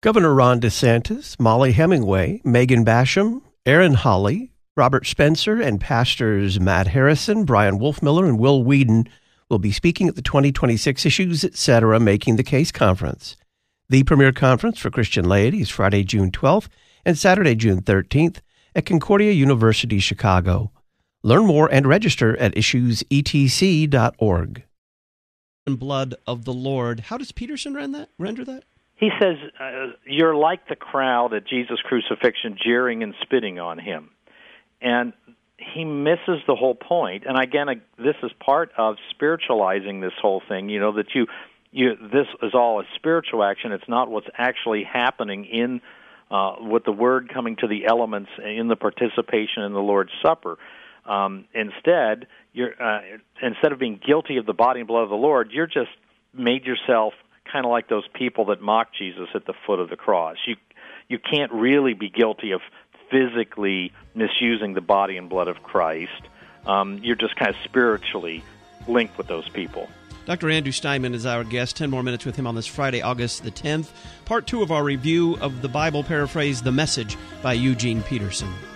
Governor Ron DeSantis, Molly Hemingway, Megan Basham, Aaron Hawley, Robert Spencer, and pastors Matt Harrison, Brian Wolfmiller, and Will Whedon will be speaking at the 2026 Issues Etc. Making the Case Conference. The premier conference for Christian laity is Friday, June 12th and Saturday, June 13th at Concordia University, Chicago. Learn more and register at issuesetc.org. Blood of the Lord. How does Peterson render that? He says, you're like the crowd at Jesus' crucifixion, jeering and spitting on him. And he misses the whole point. And again, this is part of spiritualizing this whole thing, that this is all a spiritual action. It's not what's actually happening in with the Word coming to the elements in the participation in the Lord's Supper. Instead of being guilty of the body and blood of the Lord, you're just made yourself kind of like those people that mocked Jesus at the foot of the cross. You can't really be guilty of physically misusing the body and blood of Christ. You're just kind of spiritually linked with those people. Dr. Andrew Steinman is our guest. 10 more minutes with him on this Friday, August the 10th. Part 2 of our review of the Bible paraphrase, The Message by Eugene Peterson.